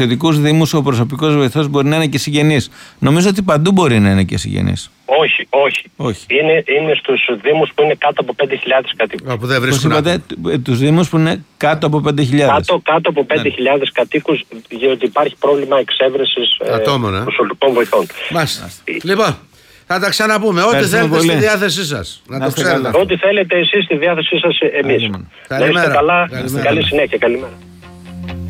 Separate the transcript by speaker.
Speaker 1: ιδιωτικούς δήμους ο προσωπικός βοηθός μπορεί να είναι και συγγενής. Νομίζω ότι παντού μπορεί να είναι και συγγενής.
Speaker 2: Όχι. Είναι στους δήμους που είναι κάτω από 5.000 κατοίκους.
Speaker 1: Που δεν βρίσκουν άτομα. Τους δήμους που είναι κάτω από 5.000.
Speaker 2: Κάτω από 5.000 κατοίκους, γιατί υπάρχει πρόβλημα εξέβρεσης προσωπικών βοηθών.
Speaker 3: Μάλιστα. Λοιπόν, θα τα ξαναπούμε. Ό,τι θέλετε στη διάθεσή σας. Να το ξέρετε.
Speaker 2: Ό,τι θέλετε εσείς στη διάθεσή σας εμείς.
Speaker 3: Καλημέρα.
Speaker 2: Καλή συνέχεια. Καλημέρα.